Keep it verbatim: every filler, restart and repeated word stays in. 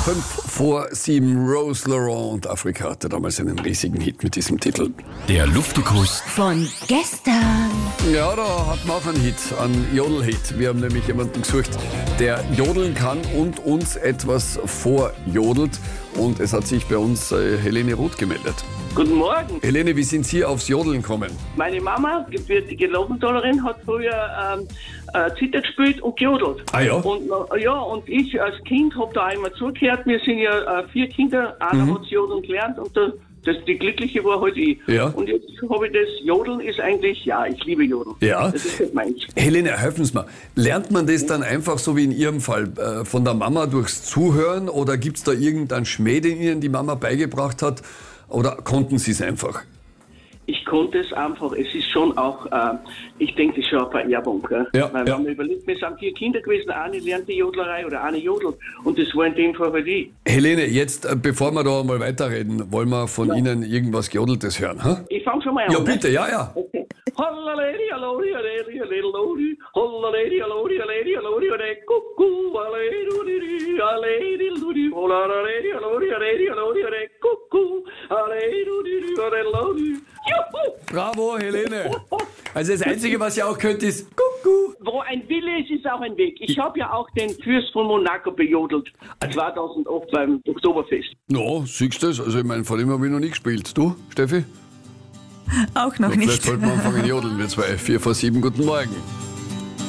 Fünf vor sieben. Rose Laurent und Afrika hatte damals einen riesigen Hit mit diesem Titel. Der Luftikus Von gestern. Ja, da hat man auch einen Hit, einen Jodel-Hit. Wir haben nämlich jemanden gesucht, der jodeln kann und uns etwas vorjodelt. Und es hat sich bei uns äh, Helene Ruth gemeldet. Guten Morgen. Helene, wie sind Sie aufs Jodeln gekommen? Meine Mama, gebürtige Lobentalerin, hat früher ähm, äh, Zither gespielt und gejodelt. Ah ja? Und, äh, ja, und ich als Kind habe da einmal zugehört. Wir sind ja äh, vier Kinder, einer Mhm. hat Jodeln gelernt und der, das, die Glückliche war halt ich. Ja. Und jetzt habe ich das, Jodeln ist eigentlich, ja, ich liebe Jodeln. Ja. Das ist nicht meins. Helene, helfen Sie mir. Lernt man das dann einfach so wie in Ihrem Fall äh, von der Mama durchs Zuhören oder gibt es da irgendeinen Schmäh, den Ihnen die Mama beigebracht hat? Oder konnten Sie es einfach? Ich konnte es einfach, es ist schon auch, äh, ich denke, das ist schon eine Vererbung. Gell? Ja, Weil ja. wenn man überlegt, wir sind vier Kinder gewesen, eine lernt die Jodlerei oder eine jodelt. Und das war in dem Fall halt ich. Helene, jetzt, äh, bevor wir da mal weiterreden, wollen wir von Ja. Ihnen irgendwas Gejodeltes hören? Hä? Ich fange schon mal an. Ja, ne? bitte, ja, ja. Okay. Hallaledi, hallodi, halledi, halledi, hallodi. Hallaledi, hallodi, halledi, hallodi, halledi. Kuckuck, halledudidi, halledidudi. Hallaledi, hallodi, halledi, hallodi, halledi. Kuckuck, halledudidi, halledudidi. Juhu! Bravo, Helene. Also das Einzige, was ihr auch könnt, ist Kuckuck. Wo ein Wille ist, ist auch ein Weg. Ich habe ja auch den Fürst von Monaco bejodelt. zweitausendacht beim Oktoberfest. Ja, siehst du das? Also ich meine, von dem habe ich noch nie gespielt. Du, Steffi? Auch noch Vielleicht nicht. sollten wir anfangen jodeln, wir zwei. Vier vor sieben, guten Morgen.